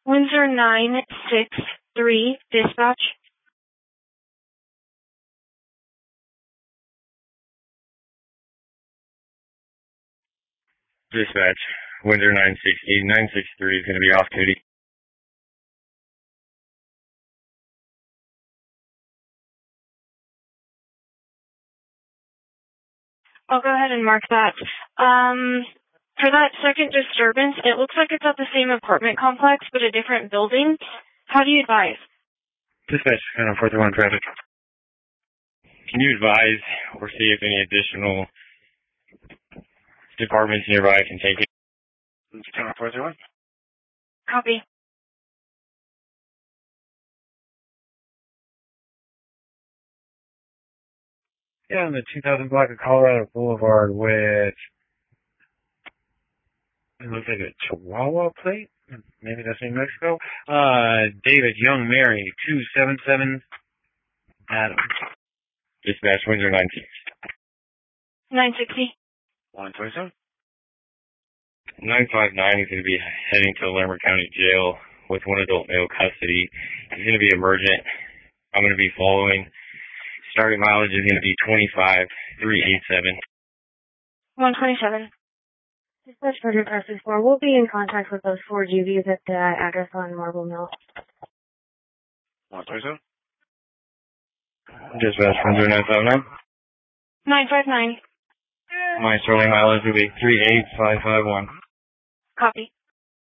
Windsor 963, dispatch. Dispatch, Windsor 963 is going to be off duty. I'll go ahead and mark that. For that second disturbance, it looks like it's at the same apartment complex, but a different building. How do you advise? Dispatch, 431 traffic. Can you advise or see if any additional departments nearby can take it? 431. Copy. Yeah, on the 2000 block of Colorado Boulevard with, it looks like a Chihuahua plate. Maybe that's New Mexico. David Young Mary, 277 Adams. Dispatch, Windsor 960. 960. 127. 959 is going to be heading to Larimer County Jail with one adult male custody. He's going to be emergent. I'm going to be following. Starting mileage is going to be 25,387. 127. Dispatch Project R64. We'll be in contact with those 4 GVs at the address on Marble Mill. 127. Dispatch, Windsor 959. 959. My starting mileage will be 38551. Copy.